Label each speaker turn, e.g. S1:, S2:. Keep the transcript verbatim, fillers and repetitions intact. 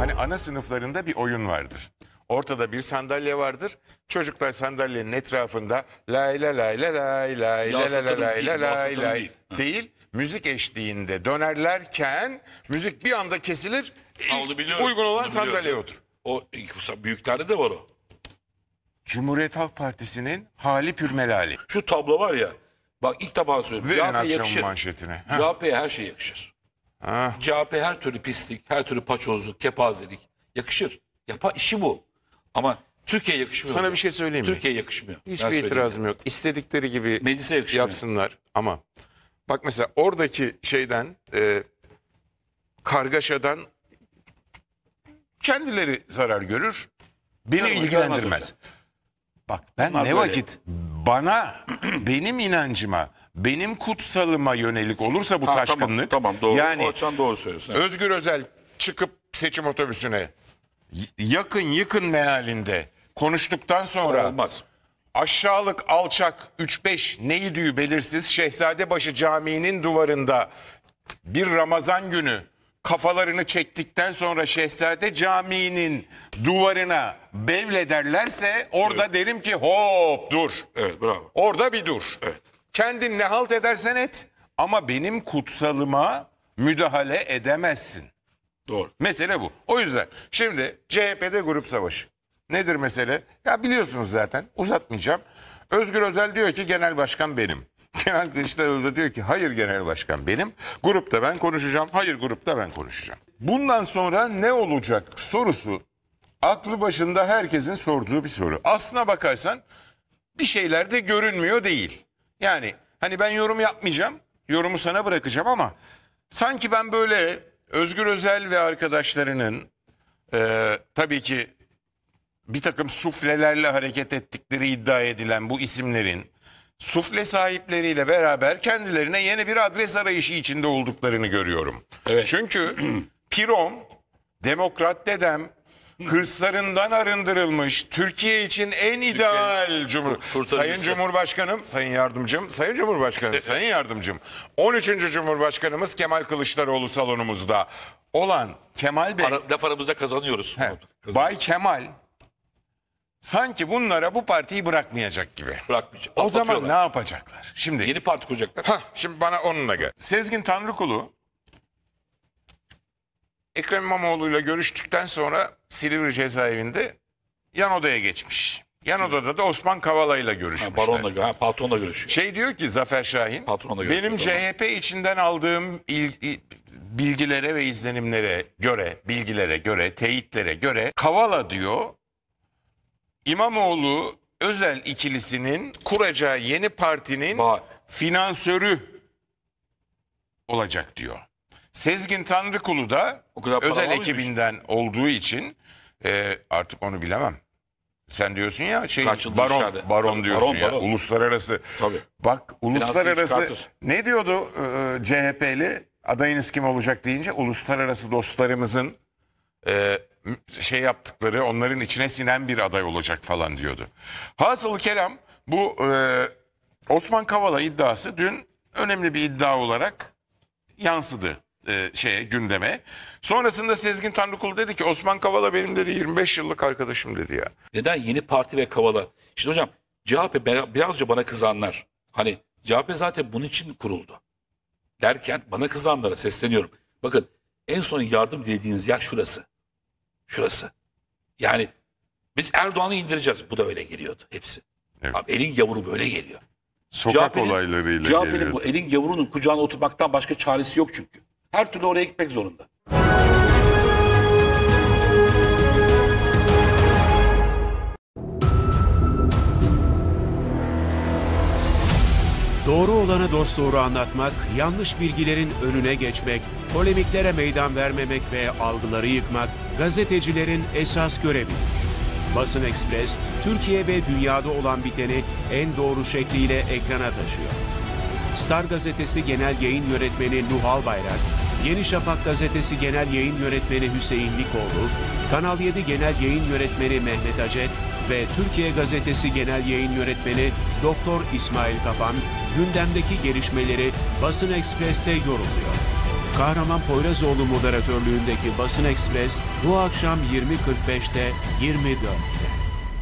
S1: Hani ana sınıflarında bir oyun vardır. Ortada bir sandalye vardır. Çocuklar sandalyenin etrafında lay lay lay lay lay lay lay lay lay lay lay lay değil. Müzik eşliğinde dönerlerken müzik bir anda kesilir.
S2: Ha, onu biliyorum,
S1: Uygun olan
S2: onu biliyorum.
S1: sandalyeye otur.
S2: O büyüklerde de var o.
S1: Cumhuriyet Halk Partisi'nin hali pürmelali.
S2: Şu tablo var ya. Bak ilk defa söylüyorum.
S1: Verin
S2: C H P
S1: akşam
S2: yakışır.
S1: manşetine.
S2: C H P'ye her şey yakışır.
S1: Ha.
S2: C H P her türlü pislik, her türlü paçozluk, kepazelik yakışır. Yapa işi bu. Ama Türkiye'ye yakışmıyor.
S1: Sana bir şey söyleyeyim mi?
S2: Türkiye'ye yakışmıyor. Ben
S1: Hiçbir
S2: söyleyeyim.
S1: itirazım yok. İstedikleri gibi
S2: Meclise yakışmıyor.
S1: yapsınlar ama bak mesela oradaki şeyden e, kargaşadan kendileri zarar görür. Beni
S2: Tabii,
S1: ilgilendirmez. Bak ben
S2: Bunlar
S1: ne
S2: böyle.
S1: vakit bana, benim inancıma, benim kutsalıma yönelik olursa bu
S2: Ha,
S1: taşkınlık.
S2: Tamam, tamam doğru.
S1: Yani
S2: O açıdan doğru söylüyorsun. Evet.
S1: Özgür Özel çıkıp seçim otobüsüne y- yakın yıkın mealinde konuştuktan sonra
S2: Olmaz.
S1: aşağılık, alçak, üç beş neydi belirsiz Şehzadebaşı Camii'nin duvarında bir Ramazan günü kafalarını çektikten sonra Şehzade Camii'nin duvarına bevlederlerse orada derim ki hop dur.
S2: Evet bravo.
S1: Orada bir dur.
S2: Evet.
S1: Kendin ne halt edersen et ama benim kutsalıma müdahale edemezsin.
S2: Doğru.
S1: Mesele bu. O yüzden şimdi C H P'de grup savaşı. Nedir mesele? Ya biliyorsunuz zaten, uzatmayacağım. Özgür Özel diyor ki genel başkan benim. Kemal Kılıçdaroğlu da diyor ki hayır genel başkan benim. Grupta ben konuşacağım. Hayır grupta ben konuşacağım. Bundan sonra ne olacak sorusu aklı başında herkesin sorduğu bir soru. Aslına bakarsan bir şeyler de görünmüyor değil. Yani hani ben yorum yapmayacağım. Yorumu sana bırakacağım ama sanki ben böyle Özgür Özel ve arkadaşlarının e, tabii ki bir takım suflelerle hareket ettikleri iddia edilen bu isimlerin sufle sahipleriyle beraber kendilerine yeni bir adres arayışı içinde olduklarını görüyorum.
S2: Evet.
S1: Çünkü Pirom, Demokrat dedem, hırslarından arındırılmış, Türkiye için en ideal Cumhur...
S2: kurtarıcısı.
S1: Sayın Cumhurbaşkanım, Sayın Yardımcım, Sayın Cumhurbaşkanım, Sayın Yardımcım, on üçüncü Cumhurbaşkanımız Kemal Kılıçdaroğlu salonumuzda olan Kemal Bey,
S2: Ara, laf aramızda kazanıyoruz.
S1: he, Bay Kemal sanki bunlara bu partiyi bırakmayacak gibi.
S2: Bırakmayacak.
S1: O zaman ne
S2: Patlatıyorlar.
S1: yapacaklar? Şimdi
S2: Yeni parti kuracaklar.
S1: Hah, şimdi bana onunla gel. Sezgin Tanrıkulu Ekrem İmamoğlu'yla görüştükten sonra Silivri cezaevinde yan odaya geçmiş. Yan odada da Osman Kavala'yla görüşmüşler.
S2: Ha, baronla, ha, patronla görüşüyor.
S1: Şey diyor ki Zafer Şahin,
S2: Patronla görüşüyor,
S1: benim
S2: tamam.
S1: C H P içinden aldığım il- il- bilgilere ve izlenimlere göre, bilgilere göre, teyitlere göre Kavala diyor, İmamoğlu Özel ikilisinin kuracağı yeni partinin
S2: Bak.
S1: finansörü olacak diyor. Sezgin Tanrıkulu da
S2: O kadar para
S1: özel
S2: var mıymış?
S1: ekibinden olduğu için e, artık onu bilemem. Sen diyorsun ya şey
S2: Kaç yıldır
S1: baron
S2: içeride.
S1: baron
S2: Tabii,
S1: diyorsun
S2: baron,
S1: ya
S2: baron.
S1: uluslararası.
S2: Tabii.
S1: Bak uluslararası
S2: çıkartır.
S1: ne diyordu e, C H P'li adayınız kim olacak deyince uluslararası dostlarımızın e, şey yaptıkları onların içine sinen bir aday olacak falan diyordu. Hasılı kelam bu e, Osman Kavala iddiası dün önemli bir iddia olarak yansıdı e, şeye gündeme. Sonrasında Sezgin Tanrıkulu dedi ki Osman Kavala benim dedi yirmi beş yıllık arkadaşım dedi ya.
S2: Neden? Yeni parti ve Kavala. Şimdi hocam C H P bera- birazca bana kızanlar. Hani C H P zaten bunun için kuruldu. Derken bana kızanlara sesleniyorum. Bakın en son yardım dilediğiniz yer şurası. Şurası. Yani biz Erdoğan'ı indireceğiz. Bu da öyle geliyordu hepsi.
S1: Evet.
S2: Abi elin yavru böyle geliyor.
S1: Sokak
S2: C H P'nin
S1: olaylarıyla
S2: C H P'nin
S1: geliyordu.
S2: bu elin yavrunun kucağına oturmaktan başka çaresi yok çünkü. Her türlü oraya gitmek zorunda.
S3: Doğru olanı dosdoğru anlatmak, yanlış bilgilerin önüne geçmek, polemiklere meydan vermemek ve algıları yıkmak gazetecilerin esas görevidir. Basın Ekspres, Türkiye ve dünyada olan biteni en doğru şekliyle ekrana taşıyor. Star Gazetesi Genel Yayın Yönetmeni Nuh Albayrak, Yeni Şafak Gazetesi Genel Yayın Yönetmeni Hüseyin Likoğlu, Kanal yedi Genel Yayın Yönetmeni Mehmet Acet ve Türkiye Gazetesi Genel Yayın Yönetmeni Doktor İsmail Kapan, gündemdeki gelişmeleri Basın Ekspres'te yorumluyor. Kahraman Poyrazoğlu moderatörlüğündeki Basın Ekspres bu akşam yirmi kırk beşte yirmi dörtte.